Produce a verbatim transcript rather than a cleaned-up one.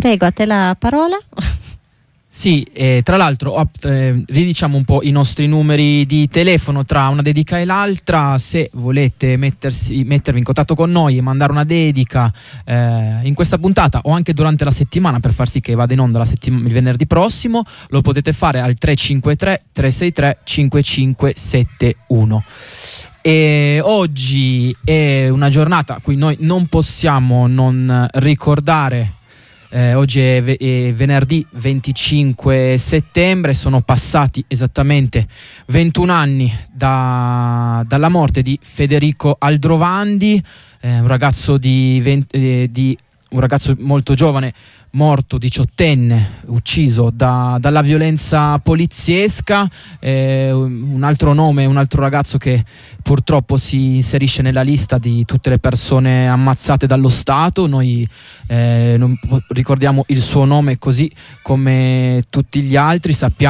Prego, a te la parola. Sì, eh, tra l'altro eh, ridiciamo un po' i nostri numeri di telefono tra una dedica e l'altra. Se volete mettersi, mettervi in contatto con noi e mandare una dedica eh, in questa puntata o anche durante la settimana, per far sì che vada in onda la settim- il venerdì prossimo, lo potete fare al tre cinque tre tre sei tre cinque cinque sette uno. E oggi è una giornata a cui noi non possiamo non ricordare. Eh, oggi è, ve- è venerdì venticinque settembre, sono passati esattamente ventuno anni da- dalla morte di Federico Aldrovandi, eh, un ragazzo di, venti, eh, di un ragazzo molto giovane, morto, diciottenne, ucciso da, dalla violenza poliziesca. Eh, un altro nome, un altro ragazzo che purtroppo si inserisce nella lista di tutte le persone ammazzate dallo Stato. Noi eh, non ricordiamo il suo nome così come tutti gli altri, sappiamo